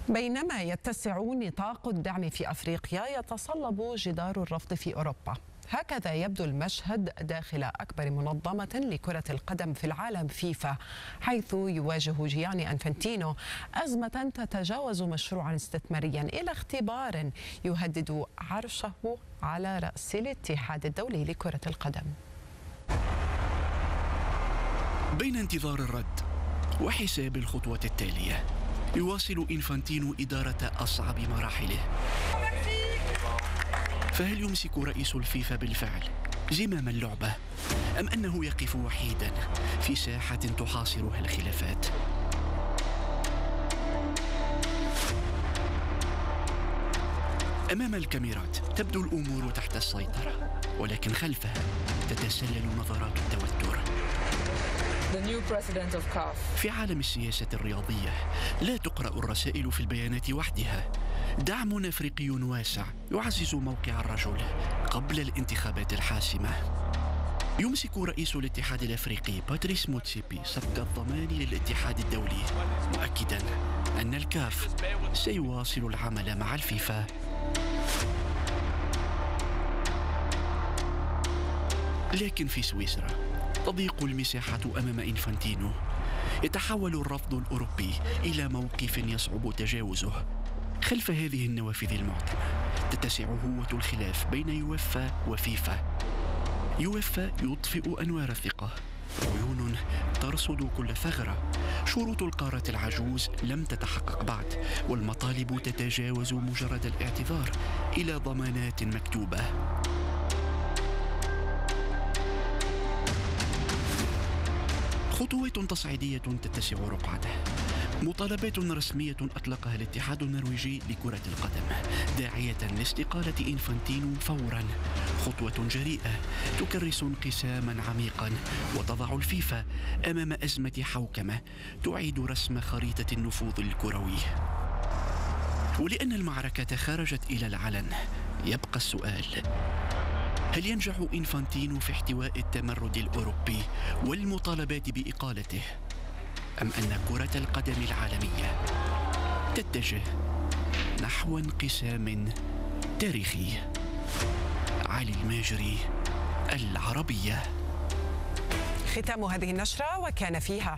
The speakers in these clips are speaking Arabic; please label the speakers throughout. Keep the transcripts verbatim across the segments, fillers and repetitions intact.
Speaker 1: بينما يتسع نطاق الدعم في أفريقيا يتصلب جدار الرفض في أوروبا. هكذا يبدو المشهد داخل أكبر منظمة لكرة القدم في العالم فيفا، حيث يواجه جياني أنفانتينو أزمة تتجاوز مشروعا استثماريا إلى اختبار يهدد عرشه على رأس الاتحاد الدولي لكرة القدم.
Speaker 2: بين انتظار الرد وحساب الخطوة التالية، يواصل إنفانتينو إدارة أصعب مراحله. فهل يمسك رئيس الفيفا بالفعل زمام اللعبة، أم أنه يقف وحيدا في ساحة تحاصرها الخلافات؟ أمام الكاميرات تبدو الأمور تحت السيطرة، ولكن خلفها تتسلل نظرات التوتر. في عالم السياسة الرياضية لا تقرأ الرسائل في البيانات وحدها. دعم أفريقي واسع يعزز موقع الرجل قبل الانتخابات الحاسمة. يمسك رئيس الاتحاد الأفريقي باتريس موتسيبي سبق الضمان للاتحاد الدولي، مؤكدا أن الكاف سيواصل العمل مع الفيفا. لكن في سويسرا تضيق المساحة أمام إنفانتينو. يتحول الرفض الأوروبي إلى موقف يصعب تجاوزه. خلف هذه النوافذ المعتمة تتسع هوة الخلاف بين يوفا وفيفا. يوفا يطفئ أنوار الثقة، عيون ترصد كل ثغرة. شروط القارة العجوز لم تتحقق بعد، والمطالب تتجاوز مجرد الاعتذار إلى ضمانات مكتوبة. خطوة تصعيدية تتسع رقعته. مطالبات رسمية أطلقها الاتحاد النرويجي لكرة القدم داعية لاستقالة إنفانتينو فورا. خطوة جريئة تكرس انقساما عميقا وتضع الفيفا أمام أزمة حوكمة تعيد رسم خريطة النفوذ الكروي. ولأن المعركة خرجت إلى العلن، يبقى السؤال: هل ينجح إنفانتينو في احتواء التمرد الأوروبي والمطالبات بإقالته، أم أن كرة القدم العالمية تتجه نحو انقسام تاريخي؟ علي الماجري، العربية.
Speaker 1: ختام هذه النشرة وكان فيها: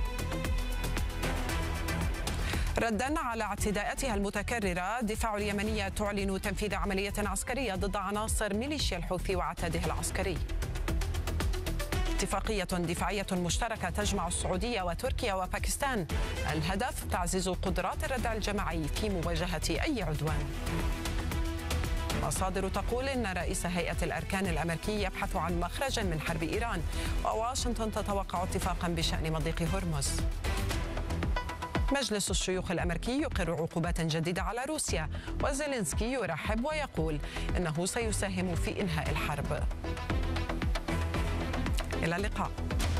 Speaker 1: ردا على اعتداءاتها المتكررة، دفاع اليمنية تعلن تنفيذ عملية عسكرية ضد عناصر ميليشيا الحوثي وعتاده العسكري. اتفاقية دفاعية مشتركة تجمع السعودية وتركيا وباكستان، الهدف تعزيز قدرات الردع الجماعي في مواجهة أي عدوان. مصادر تقول إن رئيس هيئة الأركان الأمريكي يبحث عن مخرج من حرب إيران، وواشنطن تتوقع اتفاقا بشأن مضيق هرمز. مجلس الشيوخ الأمريكي يقر عقوبات جديدة على روسيا، وزيلينسكي يرحب ويقول إنه سيساهم في إنهاء الحرب. إلى اللقاء.